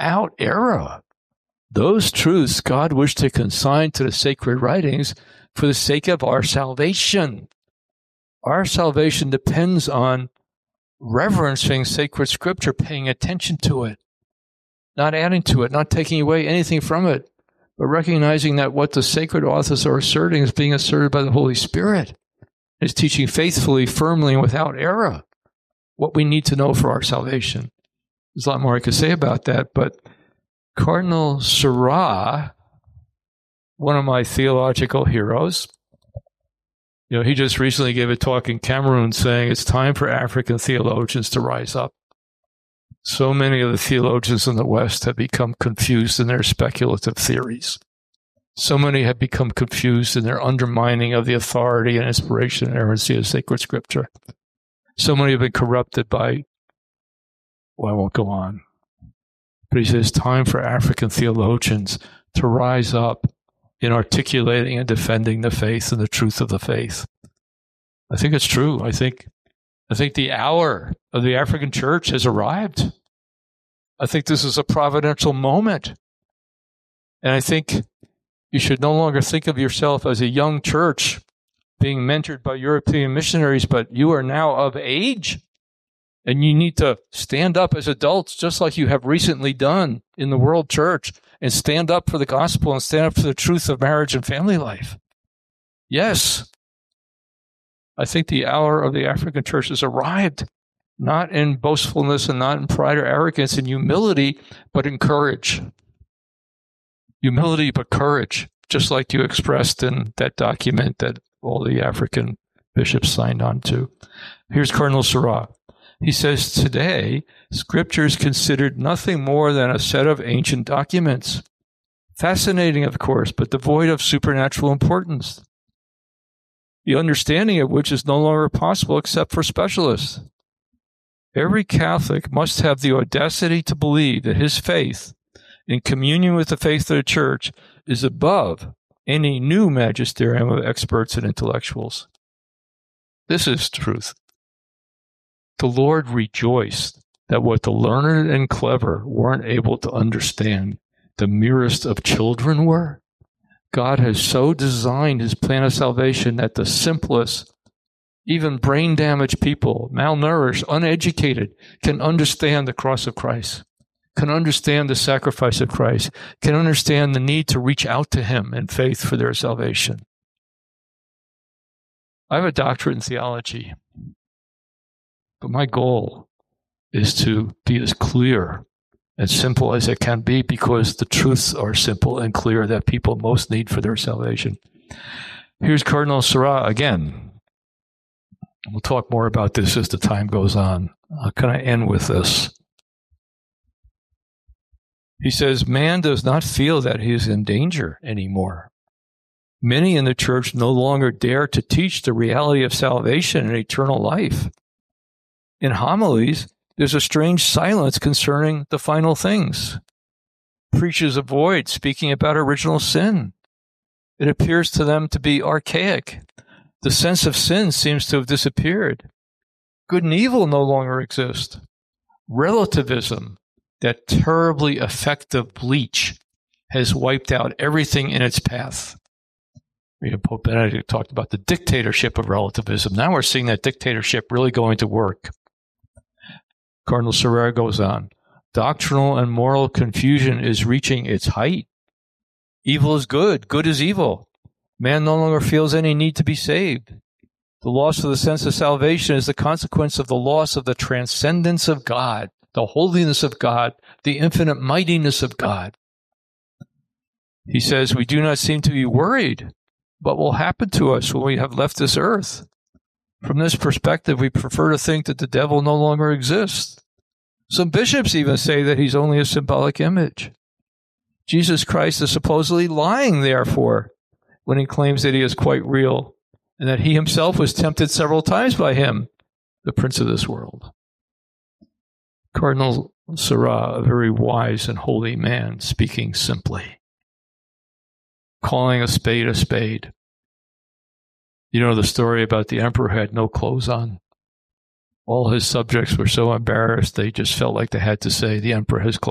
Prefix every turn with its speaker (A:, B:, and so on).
A: without error. Those truths God wished to consign to the sacred writings for the sake of our salvation. Our salvation depends on reverencing sacred scripture, paying attention to it, not adding to it, not taking away anything from it, but recognizing that what the sacred authors are asserting is being asserted by the Holy Spirit, is teaching faithfully, firmly, and without error what we need to know for our salvation. There's a lot more I could say about that, but Cardinal Sarah, one of my theological heroes, he just recently gave a talk in Cameroon saying it's time for African theologians to rise up. So many of the theologians in the West have become confused in their speculative theories. So many have become confused in their undermining of the authority and inspiration and inerrancy of sacred scripture. So many have been corrupted by, I won't go on. But he says, time for African theologians to rise up in articulating and defending the faith and the truth of the faith. I think it's true. I think the hour of the African church has arrived. I think this is a providential moment. And I think you should no longer think of yourself as a young church being mentored by European missionaries, but you are now of age. And you need to stand up as adults, just like you have recently done in the world church, and stand up for the gospel and stand up for the truth of marriage and family life. Yes, I think the hour of the African church has arrived, not in boastfulness and not in pride or arrogance and humility, but in courage. Humility, but courage, just like you expressed in that document that all the African bishops signed on to. Here's Cardinal Sarah. He says, today, Scripture is considered nothing more than a set of ancient documents. Fascinating, of course, but devoid of supernatural importance. The understanding of which is no longer possible except for specialists. Every Catholic must have the audacity to believe that his faith, in communion with the faith of the Church, is above any new magisterium of experts and intellectuals. This is truth. The Lord rejoiced that what the learned and clever weren't able to understand, the merest of children were. God has so designed his plan of salvation that the simplest, even brain-damaged people, malnourished, uneducated, can understand the cross of Christ, can understand the sacrifice of Christ, can understand the need to reach out to him in faith for their salvation. I have a doctorate in theology. But my goal is to be as clear and simple as it can be, because the truths are simple and clear that people most need for their salvation. Here's Cardinal Sarah again. We'll talk more about this as the time goes on. Can I end with this? He says, man does not feel that he is in danger anymore. Many in the church no longer dare to teach the reality of salvation and eternal life. In homilies, there's a strange silence concerning the final things. Preachers avoid speaking about original sin. It appears to them to be archaic. The sense of sin seems to have disappeared. Good and evil no longer exist. Relativism, that terribly effective bleach, has wiped out everything in its path. Pope Benedict talked about the dictatorship of relativism. Now we're seeing that dictatorship really going to work. Cardinal Sarah goes on, doctrinal and moral confusion is reaching its height. Evil is good, good is evil. Man no longer feels any need to be saved. The loss of the sense of salvation is the consequence of the loss of the transcendence of God, the holiness of God, the infinite mightiness of God. He says, we do not seem to be worried what will happen to us when we have left this earth. From this perspective, we prefer to think that the devil no longer exists. Some bishops even say that he's only a symbolic image. Jesus Christ is supposedly lying, therefore, when he claims that he is quite real, and that he himself was tempted several times by him, the prince of this world. Cardinal Sarah, a very wise and holy man, speaking simply, calling a spade a spade. You know the story about the emperor who had no clothes on? All his subjects were so embarrassed, they just felt like they had to say, the emperor has clothes.